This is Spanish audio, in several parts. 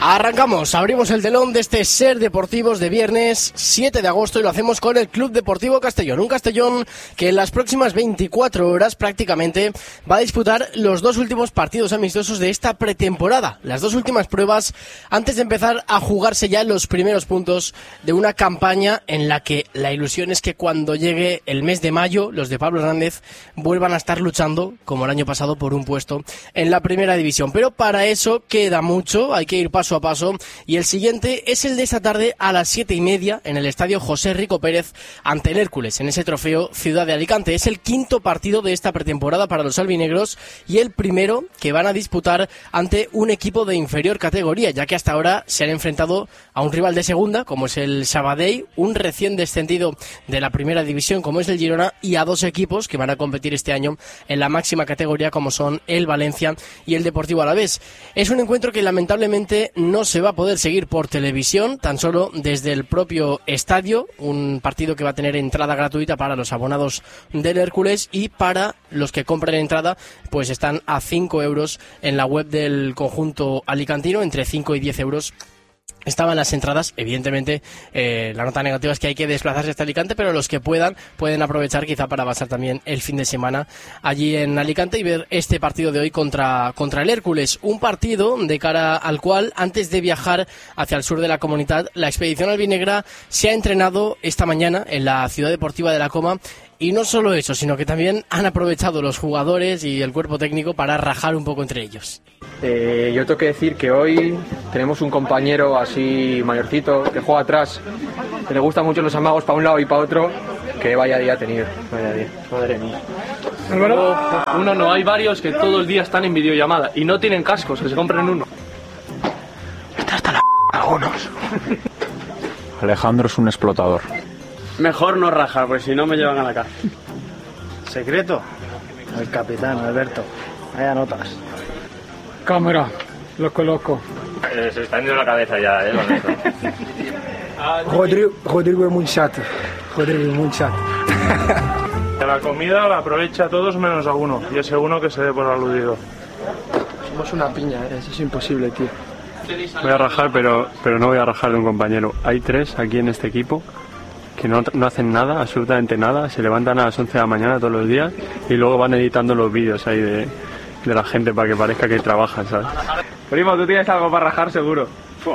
Arrancamos, abrimos el telón de este Ser Deportivos de viernes 7 de agosto y lo hacemos con el Club Deportivo Castellón. Un Castellón que en las próximas 24 horas prácticamente va a disputar los dos últimos partidos amistosos de esta pretemporada. Las dos últimas pruebas antes de empezar a jugarse ya los primeros puntos de una campaña en la que la ilusión es que cuando llegue el mes de mayo los de Pablo Hernández vuelvan a estar luchando, como el año pasado, por un puesto en la primera división. Pero para eso queda mucho, hay que ir paso a paso, y el siguiente es el de esta tarde a las 7:30 en el estadio José Rico Pérez ante el Hércules, en ese trofeo Ciudad de Alicante. Es el quinto partido de esta pretemporada para los albinegros y el primero que van a disputar ante un equipo de inferior categoría, ya que hasta ahora se han enfrentado a un rival de segunda, como es el Sabadell, un recién descendido de la primera división, como es el Girona, y a dos equipos que van a competir este año en la máxima categoría, como son el Valencia y el Deportivo Alavés. Es un encuentro que lamentablemente no se va a poder seguir por televisión, tan solo desde el propio estadio, un partido que va a tener entrada gratuita para los abonados del Hércules, y para los que compren entrada pues están a 5 euros en la web del conjunto alicantino, entre 5 y 10 euros. Estaban las entradas, evidentemente la nota negativa es que hay que desplazarse hasta Alicante, pero los que pueden aprovechar quizá para pasar también el fin de semana allí en Alicante y ver este partido de hoy contra el Hércules. Un partido de cara al cual, antes de viajar hacia el sur de la Comunidad, la expedición albinegra se ha entrenado esta mañana en la Ciudad Deportiva de La Coma. Y no solo eso, sino que también han aprovechado los jugadores y el cuerpo técnico para rajar un poco entre ellos. Yo tengo que decir que hoy tenemos un compañero así mayorcito que juega atrás, que le gustan mucho los amagos para un lado y para otro, que vaya día a tener, vaya día, madre mía. Uno no, hay varios que todo el día están en videollamada y no tienen cascos, que se compren uno. Está hasta la algunos. Alejandro es un explotador. Mejor no rajar, pues si no me llevan a la cárcel. ¿Secreto? El capitán, Alberto. Hay notas. Cámara, los coloco. Se está yendo la cabeza ya, Rodrigo es muy chato. La comida la aprovecha todos menos a uno, y ese uno que se dé por aludido. Somos una piña, eso es imposible, tío. Voy a rajar, pero no voy a rajar de un compañero. Hay 3 aquí en este equipo que no hacen nada, absolutamente nada, se levantan a las 11 de la mañana todos los días y luego van editando los vídeos ahí de la gente para que parezca que trabajan, ¿sabes? Primo, tú tienes algo para rajar seguro.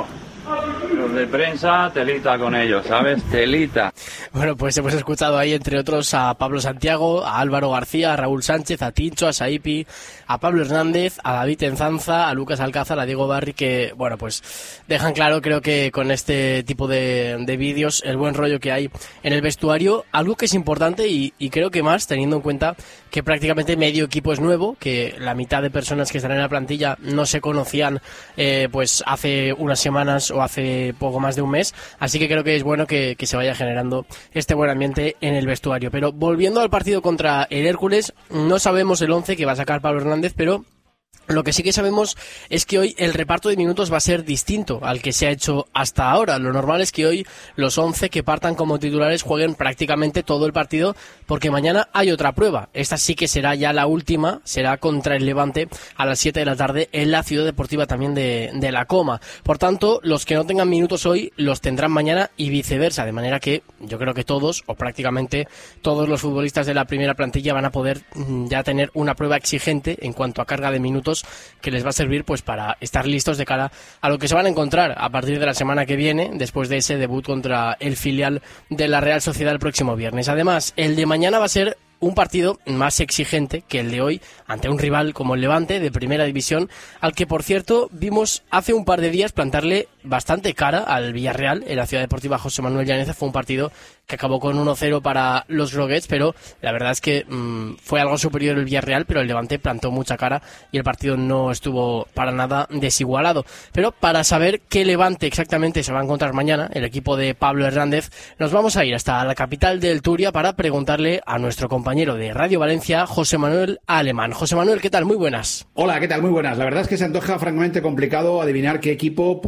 Los de prensa, telita con ellos, ¿sabes? Telita. Bueno, pues hemos escuchado ahí, entre otros, a Pablo Santiago, a Álvaro García, a Raúl Sánchez, a Tincho, a Saipi, a Pablo Hernández, a David Enzanza, a Lucas Alcázar, a Diego Barri, que, bueno, pues dejan claro, creo que con este tipo de vídeos, el buen rollo que hay en el vestuario, algo que es importante y creo que más, teniendo en cuenta que prácticamente medio equipo es nuevo, que la mitad de personas que están en la plantilla no se conocían pues hace unas semanas o hace poco más de un mes, así que creo que es bueno que se vaya generando este buen ambiente en el vestuario. Pero volviendo al partido contra el Hércules, no sabemos el 11 que va a sacar Pablo Hernández, pero lo que sí que sabemos es que hoy el reparto de minutos va a ser distinto al que se ha hecho hasta ahora. Lo normal es que hoy los 11 que partan como titulares jueguen prácticamente todo el partido, porque mañana hay otra prueba. Esta sí que será ya la última, será contra el Levante a las 7 de la tarde en la Ciudad Deportiva también de La Coma. Por tanto, los que no tengan minutos hoy los tendrán mañana y viceversa, de manera que yo creo que todos, o prácticamente todos los futbolistas de la primera plantilla van a poder ya tener una prueba exigente en cuanto a carga de minutos, que les va a servir pues para estar listos de cara a lo que se van a encontrar a partir de la semana que viene, después de ese debut contra el filial de la Real Sociedad el próximo viernes. Además, el de mañana va a ser un partido más exigente que el de hoy ante un rival como el Levante de primera división, al que por cierto vimos hace un par de días plantarle bastante cara al Villarreal en la Ciudad Deportiva José Manuel Llaneza. Fue un partido que acabó con 1-0 para los groguets, pero la verdad es que fue algo superior el Villarreal, pero el Levante plantó mucha cara y el partido no estuvo para nada desigualado. Pero para saber qué Levante exactamente se va a encontrar mañana, el equipo de Pablo Hernández, nos vamos a ir hasta la capital del Turia para preguntarle a nuestro compañero de Radio Valencia, José Manuel Alemán. José Manuel, ¿qué tal? Muy buenas. Hola, ¿qué tal? Muy buenas. La verdad es que se antoja francamente complicado adivinar qué equipo podrá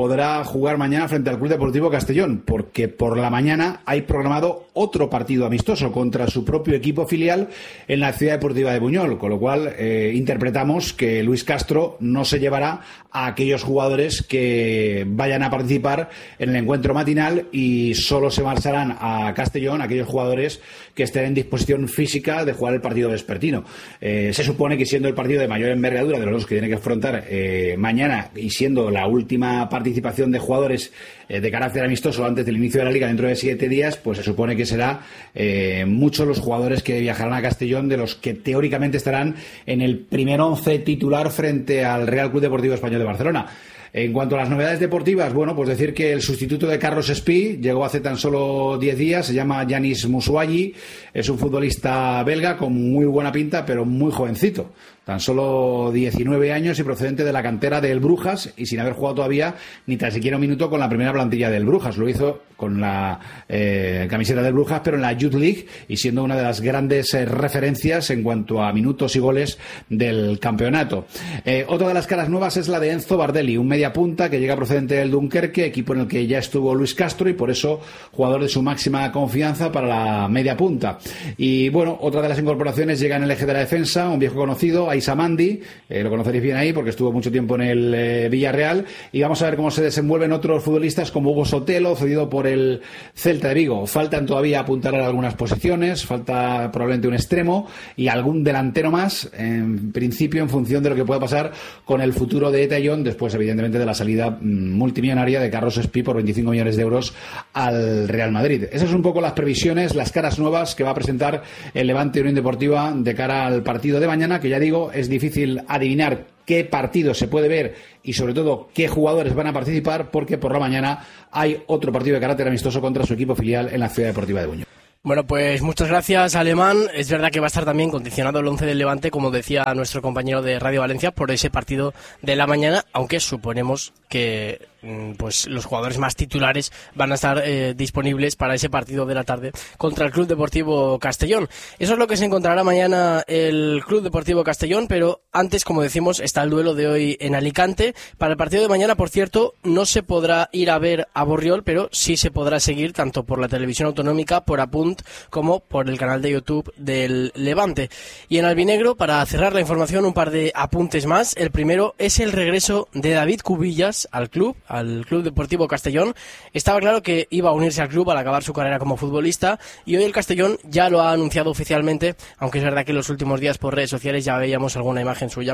jugar mañana frente al Club Deportivo Castellón, porque por la mañana hay programado otro partido amistoso contra su propio equipo filial en la Ciudad Deportiva de Buñol, con lo cual interpretamos que Luis Castro no se llevará a aquellos jugadores que vayan a participar en el encuentro matinal y solo se marcharán a Castellón aquellos jugadores que estén en disposición física de jugar el partido vespertino. Se supone que siendo el partido de mayor envergadura de los dos que tiene que afrontar mañana y siendo la última participación de jugadores de carácter amistoso antes del inicio de la liga dentro de 7 días, pues se supone que será muchos los jugadores que viajarán a Castellón, de los que teóricamente estarán en el primer 11 titular frente al Real Club Deportivo Español de Barcelona. En cuanto a las novedades deportivas, bueno, pues decir que el sustituto de Carlos Espí llegó hace tan solo 10 días, se llama Yanis Musuayi, es un futbolista belga con muy buena pinta, pero muy jovencito. Tan solo 19 años y procedente de la cantera del Brujas y sin haber jugado todavía ni tan siquiera un minuto con la primera plantilla del Brujas. Lo hizo con la camiseta del Brujas, pero en la Youth League y siendo una de las grandes referencias en cuanto a minutos y goles del campeonato. Otra de las caras nuevas es la de Enzo Bardelli, un media punta que llega procedente del Dunkerque, equipo en el que ya estuvo Luis Castro y por eso jugador de su máxima confianza para la media punta. Y bueno, otra de las incorporaciones llega en el eje de la defensa, un viejo conocido, Aissa Mandi, lo conoceréis bien ahí porque estuvo mucho tiempo en el Villarreal, y vamos a ver cómo se desenvuelven otros futbolistas como Hugo Sotelo, cedido por el Celta de Vigo. Faltan todavía apuntar a algunas posiciones, falta probablemente un extremo y algún delantero más, en principio en función de lo que pueda pasar con el futuro de Etayón, después evidentemente de la salida multimillonaria de Carlos Espí por 25 millones de euros al Real Madrid. Esas son un poco las previsiones, las caras nuevas que va a presentar el Levante Unión Deportiva de cara al partido de mañana, que ya digo, es difícil adivinar qué partido se puede ver y sobre todo qué jugadores van a participar, porque por la mañana hay otro partido de carácter amistoso contra su equipo filial en la Ciudad Deportiva de Buñol. Bueno, pues muchas gracias, Alemán. Es verdad que va a estar también condicionado el 11 del Levante, como decía nuestro compañero de Radio Valencia, por ese partido de la mañana, aunque suponemos que pues los jugadores más titulares van a estar disponibles para ese partido de la tarde contra el Club Deportivo Castellón. Eso es lo que se encontrará mañana el Club Deportivo Castellón, pero antes, como decimos, está el duelo de hoy en Alicante. Para el partido de mañana, por cierto, no se podrá ir a ver a Borriol, pero sí se podrá seguir tanto por la televisión autonómica, por Apunt, como por el canal de YouTube del Levante. Y en albinegro, para cerrar la información, un par de apuntes más. El primero es el regreso de David Cubillas al Club Deportivo Castellón. Estaba claro que iba a unirse al club al acabar su carrera como futbolista, y hoy el Castellón ya lo ha anunciado oficialmente, aunque es verdad que en los últimos días por redes sociales ya veíamos alguna imagen suya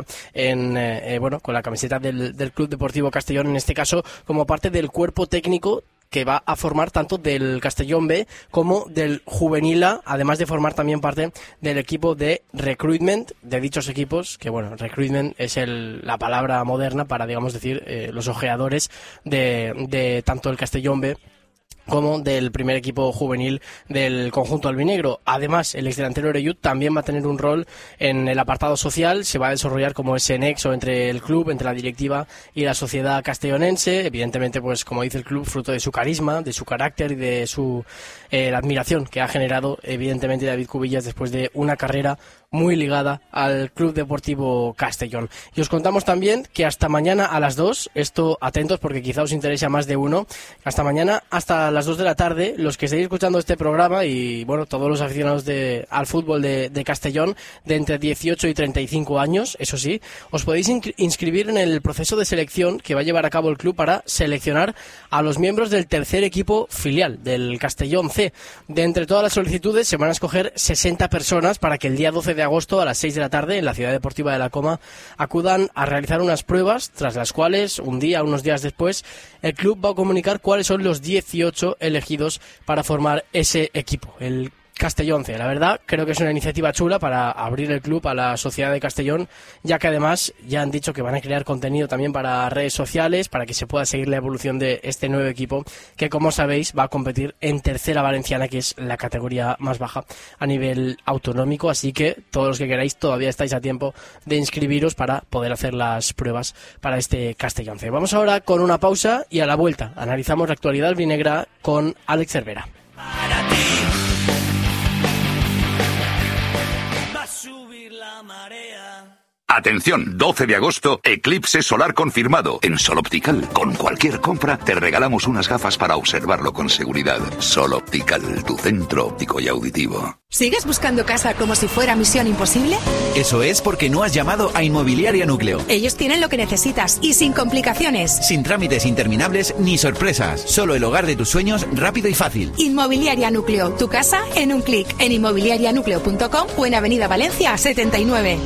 con la camiseta del Club Deportivo Castellón, en este caso como parte del cuerpo técnico que va a formar tanto del Castellón B como del Juvenil A, además de formar también parte del equipo de recruitment de dichos equipos, que bueno, recruitment es la palabra moderna para, digamos, decir los ojeadores de tanto el Castellón B como del primer equipo juvenil del conjunto albinegro. Además, el exdelantero Oreyud también va a tener un rol en el apartado social, se va a desarrollar como ese nexo entre el club, entre la directiva y la sociedad castellonense, evidentemente, pues como dice el club, fruto de su carisma, de su carácter y de su la admiración que ha generado evidentemente David Cubillas después de una carrera muy ligada al Club Deportivo Castellón. Y os contamos también que hasta mañana a las 2, esto atentos porque quizá os interese a más de uno, hasta mañana hasta las 2 de la tarde, los que estéis escuchando este programa y bueno, todos los aficionados al fútbol de Castellón de entre 18 y 35 años, eso sí, os podéis inscribir en el proceso de selección que va a llevar a cabo el club para seleccionar a los miembros del tercer equipo filial del Castellón C. De entre todas las solicitudes se van a escoger 60 personas para que el día 12 de agosto a las 6 de la tarde en la Ciudad Deportiva de La Coma acudan a realizar unas pruebas, tras las cuales unos días después el club va a comunicar cuáles son los 18 elegidos para formar ese equipo, el Castellón C. La verdad, creo que es una iniciativa chula para abrir el club a la sociedad de Castellón, ya que además ya han dicho que van a crear contenido también para redes sociales, para que se pueda seguir la evolución de este nuevo equipo, que como sabéis va a competir en Tercera Valenciana, que es la categoría más baja a nivel autonómico, así que todos los que queráis todavía estáis a tiempo de inscribiros para poder hacer las pruebas para este Castellón C. Vamos ahora con una pausa y a la vuelta analizamos la actualidad albinegra con Alex Cervera. Atención, 12 de agosto, eclipse solar confirmado en Sol Optical. Con cualquier compra te regalamos unas gafas para observarlo con seguridad. Sol Optical, tu centro óptico y auditivo. ¿Sigues buscando casa como si fuera misión imposible? Eso es porque no has llamado a Inmobiliaria Núcleo. Ellos tienen lo que necesitas y sin complicaciones. Sin trámites interminables ni sorpresas. Solo el hogar de tus sueños rápido y fácil. Inmobiliaria Núcleo, tu casa en un clic en inmobiliarianucleo.com o en Avenida Valencia 79.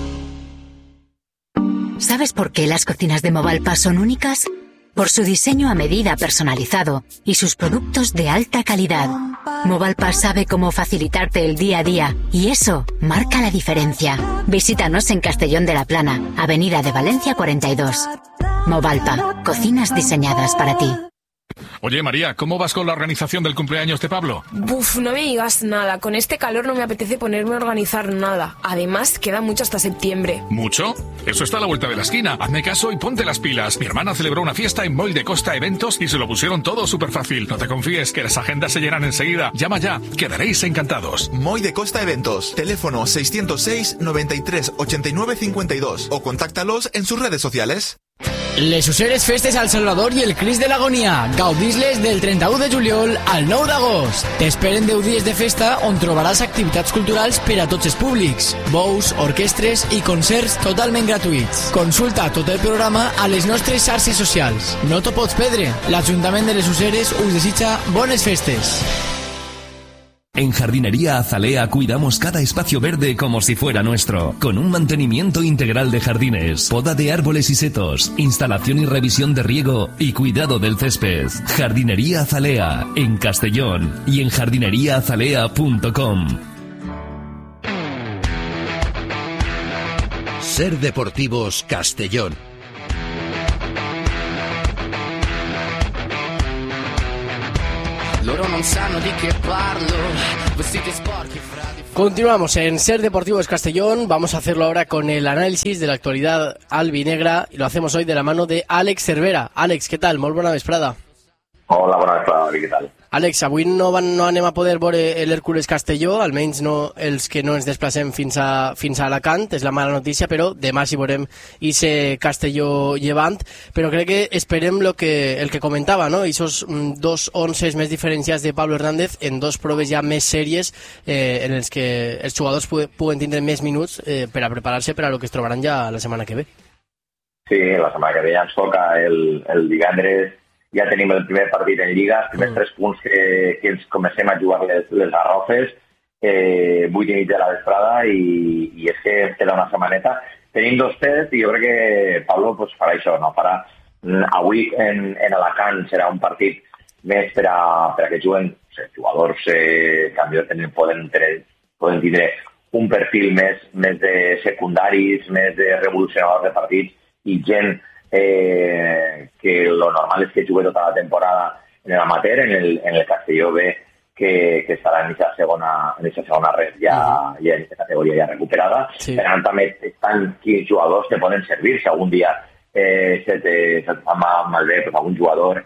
¿Sabes por qué las cocinas de Movalpa son únicas? Por su diseño a medida personalizado y sus productos de alta calidad. Movalpa sabe cómo facilitarte el día a día y eso marca la diferencia. Visítanos en Castellón de la Plana, Avenida de Valencia 42. Movalpa, cocinas diseñadas para ti. Oye, María, ¿cómo vas con la organización del cumpleaños de Pablo? Buf, no me digas nada. Con este calor no me apetece ponerme a organizar nada. Además, queda mucho hasta septiembre. ¿Mucho? Eso está a la vuelta de la esquina. Hazme caso y ponte las pilas. Mi hermana celebró una fiesta en Moll de Costa Eventos y se lo pusieron todo súper fácil. No te confíes, que las agendas se llenan enseguida. Llama ya, quedaréis encantados. Moll de Costa Eventos. Teléfono 606 93 89 52 o contáctalos en sus redes sociales. Les Useres Festes al Salvador i el Crist de l'Agonia. Gaudis-les del 31 de juliol al 9 d'agost. T'esperen 10 dies de festa on trobaràs activitats culturals per a tots els públics, bous, orquestres i concerts totalment gratuïts. Consulta tot el programa a les nostres xarxes socials. No t'ho pots perdre. L'Ajuntament de les Useres us desitja bones festes. En Jardinería Azalea cuidamos cada espacio verde como si fuera nuestro, con un mantenimiento integral de jardines, poda de árboles y setos, instalación y revisión de riego y cuidado del césped. Jardinería Azalea, en Castellón y en jardineriaazalea.com. Ser Deportivos Castellón. Continuamos en Ser Deportivos Castellón. Vamos a hacerlo ahora con el análisis de la actualidad albinegra y lo hacemos hoy de la mano de Àlex Cervera. Àlex, què tal? Molt bona vesprada. Hola, bona vesprada, què tal? Àlex, avui no anem a poder veure l'Hèrcules Castelló, almenys no els que no ens desplacem fins a Alacant, és la mala notícia, però demà sí veurem ese Castelló-Llevant, però crec que esperem el que comentava, no? Esos 2 onces més diferenciats de Pablo Hernández en 2 proves ja més sèries en els que els jugadors puguen tindre més minuts per a preparar-se per a lo que es trobaran ja la setmana que ve. Sí, la setmana que ve ja ens toca el divendres. Ja tenim el primer partit en Lliga, els primers 3 punts que ens comencem a jugar les garrofes, 8:30 de la vesprada, i és que queda una setmaneta. Tenim 2 tests i jo crec que Pablo pues, farà això, no? Avui en Alacant serà un partit més per a que juguen jugadors que poden tindre un perfil més de secundaris, més de revolucionadors de partits i gent que lo normal es que jugue tota la temporada en el amateur, en el Castelló B, que estarà en aquesta segona red ja en aquesta categoria ja recuperada. Sí. Per tant, també estan 15 jugadors que poden servir. Si algun dia se't fa malbé pues, algun jugador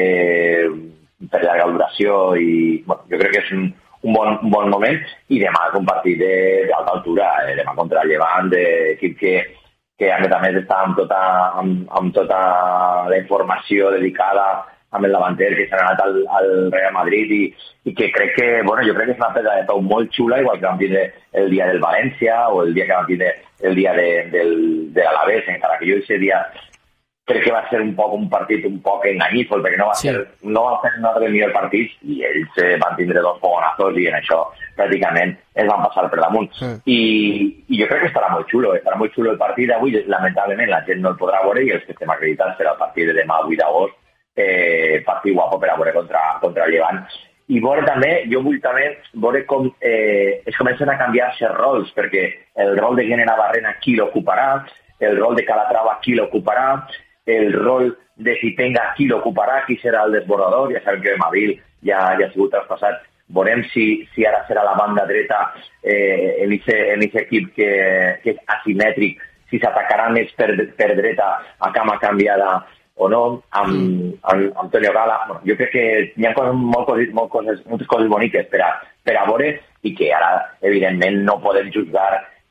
per llarga duració, i bueno, jo crec que és un bon moment. I demà és un partit d'alta altura, demà contra el Llevant, equip que a més està amb tota la informació dedicada amb el davanter que s'ha anat al Real Madrid i que crec que, bueno, jo crec que és una pedra de peu molt xula, igual que vam tindre el dia del València o el dia que vam tindre el dia de l'Alavés, encara que jo aquest dia crec que va ser un partit un poc enganyífol, perquè no va fer un altre millor partit i ells van tindre 2 fogonazos i en això pràcticament es van passar per damunt. I jo crec que estarà molt xulo el partit d'avui. Lamentablement la gent no el podrà veure i els que estem acreditats serà el partit de demà, 8 d'agost, partit guapo per a veure contra el Llevant. I veure també, jo vull també veure com es comencen a canviar-se rols, perquè el rol de Guinea Barrena qui l'ocuparà, el rol de Calatrava qui l'ocuparà, el rol de Zipenga qui l'ocuparà, qui serà el desbordador. Ja sabem que Mabil ja ha sigut traspassat. Veurem si ara serà la banda dreta en aquest equip que és asimètric, si s'atacarà més per dreta a cama canviada o no, amb Antonio Gala. Bueno, jo crec que hi ha moltes coses boniques per a veure i que ara, evidentment, no podem jutjar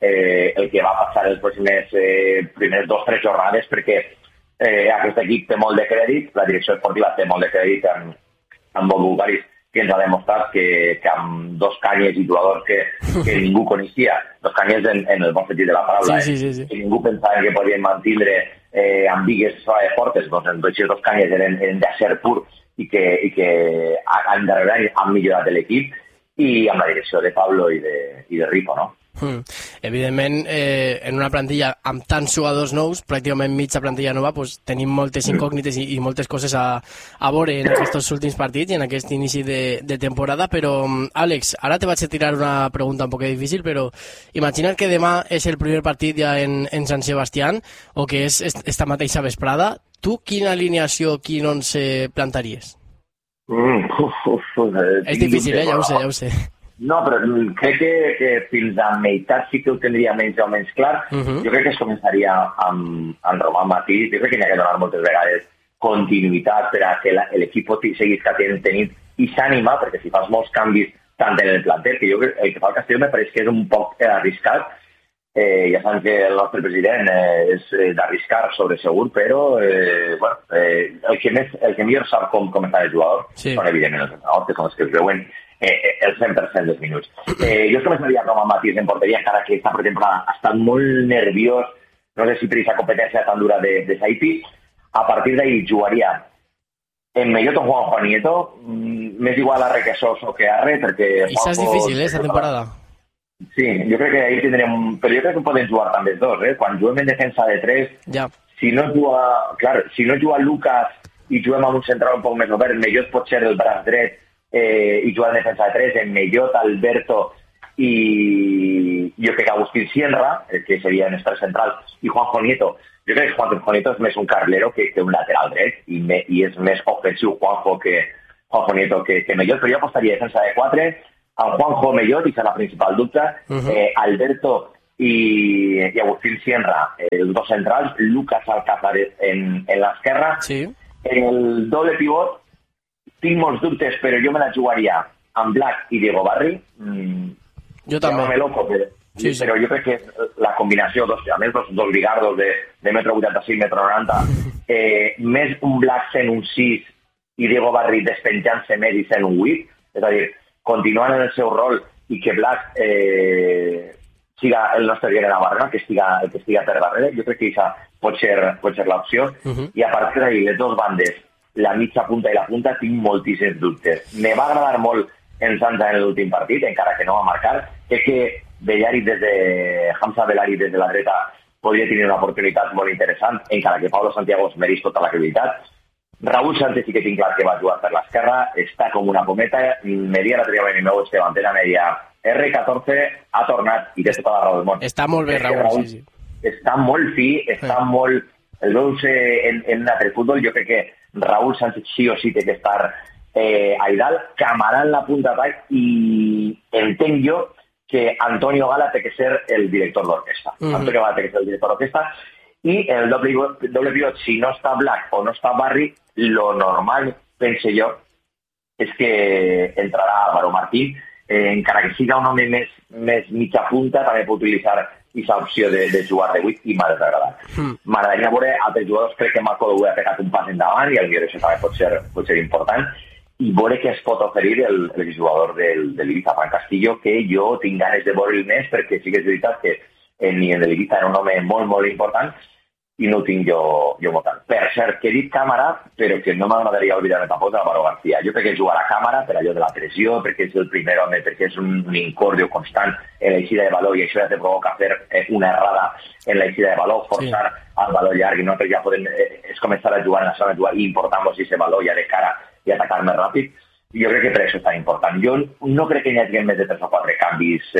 el que va passar els primers 2-3 jornades, perquè aquest equip té molt de crèdit, la direcció esportiva té molt de crèdit amb Bob Bulgaris, que ens ha demostrat que amb dos canyes i jugadors que ningú coneixia, dos canyes en el bon sentit de la paraula, sí. que ningú pensava que podien mantindre amb vigues fortes, doncs aquests dos canyes eren d'acer pur i que han darrere han millorat l'equip, i amb la direcció de Pablo i de Ripo, no? Evidentment, en una plantilla amb tants jugadors nous, pràcticament mitja plantilla nova, pues, tenim moltes incògnites i moltes coses a veure en aquests últims partits i en aquest inici de temporada, però Àlex, ara te vaig a tirar una pregunta un poc difícil, però imagina't que demà és el primer partit ja en Sant Sebastián, o que és esta mateixa vesprada. Tu quina alineació, quin 11 plantaries? És difícil, ja ho sé. No, però crec que fins a meitat sí que ho tindria menys o menys clar. Jo crec que es començaria amb Román Matí. Jo crec que n'hi ha que donar moltes vegades continuïtat per a que l'equip seguís tenint i s'ànima, perquè si fas molts canvis tant en el planter, que jo crec que el que fa el Castelló me pareix que és un poc arriscat. Ja sabem que el nostre president és d'arriscar sobre segur, però el que millor sap com està el jugador són evidentment els entrenadors, que són els que es veuen el 100% dels minuts. Jo es començaria a Román Matís en porteria, encara que esta pretemporada ha estat molt nerviós, no sé si per aquesta competència tan dura de Saipi. A partir d'ahí jugaria en Mellot o Juanjo Nieto, m'és igual a Requesós o que Arre, perquè... Això és difícil, esta temporada. Sí, jo crec que ahí tindrem... Però jo crec que poden jugar també els dos, Quan juguem en defensa de 3, si no juga Lucas i juguem amb un central un poc més obert, Mellot pot ser el braç dret i jugar en defensa de 3, en Mellot, Alberto i jo crec que Agustín Sierra, que serien els tres centrals, i Juanjo Nieto. Jo crec que Juanjo Nieto és més un carrilero que un lateral dret i és més ofensiu Juanjo Nieto que Mellot, però jo apostaria defensa de 4 amb Juanjo Mellot, i serà la principal dubte, Alberto i Agustín Sierra, els dos centrals, Lucas Alcázar en l'esquerra. En el doble pivot tinc molts dubtes, però jo me la jugaria amb Black i Diego Barri. Jo també. Però jo crec que la combinació, a més dos bigardos de 1,85 m, 1,90 m, més un Black sent un 6 i Diego Barri despenjant-se més i sent un 8, és a dir, continuant en el seu rol i que Black siga el nostre guerrer a Barrera, que estiga per darrere, jo crec que això pot ser l'opció. I a partir d'ahí, les dues bandes, la mitja punta i la punta, tinc moltíssims dubtes. Me va agradar molt en Sanza en l'últim partit, encara que no va marcar. Crec que Hamza Bellari des de la dreta podria tenir una oportunitat molt interessant, encara que Pablo Santiago es mereix tota la credibilitat. Raúl Sánchez sí que tinc clar que va jugar per l'esquerra, està com una cometa, me dia l'altre dia a mi meu Estevantena, me dia R14 ha tornat i té tota la raó del món. Està molt bé, Raúl, sí. Està molt fi, està molt... El veus en un altre futbol, jo crec que Raúl Sánchez sí o sí té que estar a dalt, Camarà en la punta baix, i entenc jo que Antonio Gala té que ser el director d'orquestra. Antonio Gala té que ser el director d'orquestra, i el doble pivot, si no està Black o no està Barri, lo normal, pense jo, és que entrarà Álvaro Martín, encara que siga un home més mitja punta, també pot utilitzar aquesta opció de jugar de 8 i m'ha desagradat. M'agradaria veure altres jugadors, crec que Marco Due ha pegat un pas endavant i potser això també pot ser important, i veure què es pot oferir el jugador de l'Ibiza, Fran Castillo, que jo tinc ganes de veure-el més, perquè sí que és veritat que ni en l'Ibiza era un home molt, molt important, i no ho tinc jo molt tant. Per cert, que he dit Càmara, però que no m'agradaria oblidar-me tampoc de Álvaro García. Jo crec que jugarà a Càmara per allò de la pressió, perquè és el primer home, perquè és un incordio constant en l'eixida de valor, i això ja te provoca fer una errada en l'eixida de valor, forçar al valor llarg, i nosaltres ja podem començar a jugar en la zona de jugar i importar-nos aquest valor ja de cara i atacar més ràpid. Jo crec que per això és tan important. Jo no crec que hi hagi més de 3 o 4 canvis.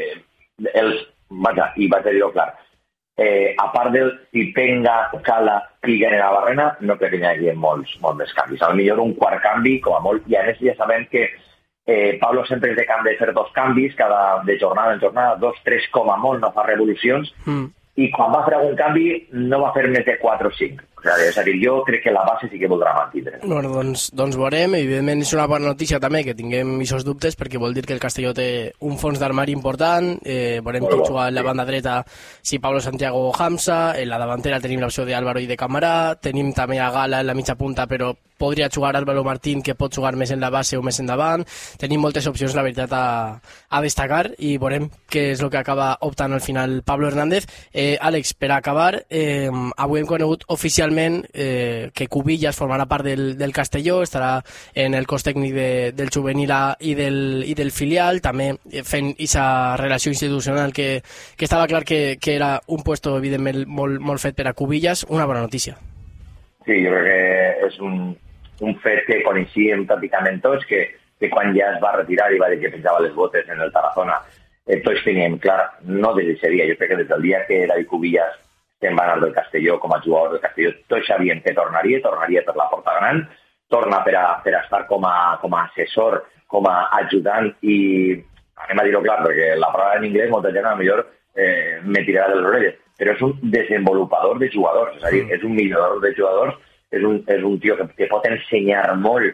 I vaig a dir-ho clar, a part del Tipenga, Cala, Cliguer en la Barrena, no crec que hi hagi molts més canvis. Al millor un quart canvi, com a molt, i a més ja sabem que Pablo sempre és de camp de fer 2 canvis, de jornada en jornada, 2, 3 com a molt, no fa revolucions, i quan va fer algun canvi no va fer més de 4 o 5. O sigui, és a dir, jo crec que la base sí que voldrà mantindre. Bueno, doncs veurem, evidentment és una bona notícia també que tinguem aquests dubtes, perquè vol dir que el Castelló té un fons d'armari important, veurem qui juga en la banda dreta, si Pablo Santiago o Hamza, en la davantera tenim l'opció d'Álvaro i de Camarà, tenim també a Gala en la mitja punta, però podria jugar Álvaro Martín, que pot jugar més en la base o més endavant. Tenim moltes opcions, la veritat, a destacar, i veurem què és el que acaba optant al final Pablo Hernández. Àlex, per acabar, avui hem conegut oficialment que Cubillas formarà part del Castelló, estarà en el cos tècnic del juvenil A i del filial, també fent aquesta relació institucional que estava clar que era un puesto evidentment molt fet per a Cubillas. Una bona notícia. Sí, jo crec que és un fet que coneixíem pràcticament tots, que quan ja es va retirar i va dir que penjava les botes en el Tarazona, tots teníem clar, no des d'aquest dia, jo crec que des del dia que David Cubillas se'n va anar del Castelló com a jugador del Castelló, tots sabien que tornaria per la porta gran, torna per a estar com a assessor, com a ajudant, i anem a dir-ho clar, perquè la paraula en anglès molta gent a lo millor me tirarà de les orelles, però és un desenvolupador de jugadors, és a dir, és un millorador de jugadors, és un tio que pot ensenyar molt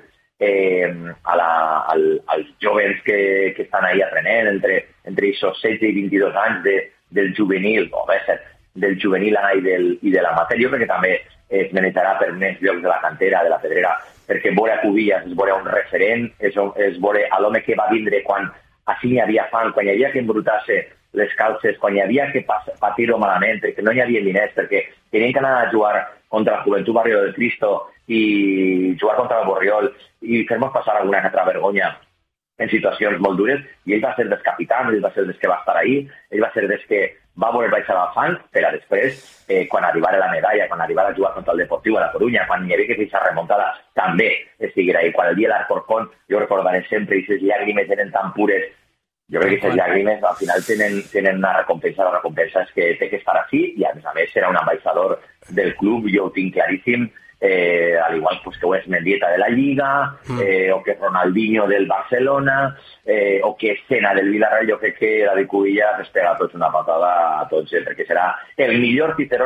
als jovens que estan ahí aprenent entre aquests 16 i 22 anys del juvenil, del juvenil A i de l'amateur. Jo crec que també es manejarà per més llocs de la cantera, de la pedrera, perquè veure a Cubillas és veure un referent, és veure a l'home que va vindre quan així n'hi havia fang, quan hi havia que embrutar-se les calces, quan hi havia que patir-ho malament, perquè no hi havia diners, perquè tenien que anar a jugar contra el Joventut Barrio del Cristo i jugar contra el Borriol i fer-nos passar alguna altra vergonya en situacions molt dures, i ell va ser dels capitans, ell va ser dels que va estar ahí, ell va ser dels que va voler baixar al fang per a després, quan arribara la medalla, quan arribara a jugar contra el Deportiu a la Corunya, quan hi havia que fer aquesta remuntada, també estiguera ahí. Quan el dia de l'Alcorcón, jo recordaré sempre, i aquestes llàgrimes eren tan pures. Jo crec que aquestes llàgrimes al final tenen una recompensa. La recompensa és que té que estar així, i a més serà un ambaixador del club, jo ho tinc claríssim, al igual pues, que es Mendieta de la Lliga, o que Ronaldinho del Barcelona, o que Sena del Villarreal. Jo crec que David Cubillas es pega a tots una patada a tots, perquè serà el millor Cicerón